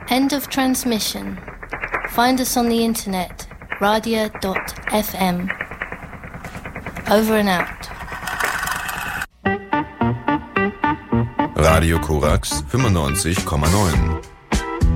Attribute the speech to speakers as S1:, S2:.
S1: End of transmission. Find us on the internet, radia.fm. Over and out.
S2: Radio Korax 95,9.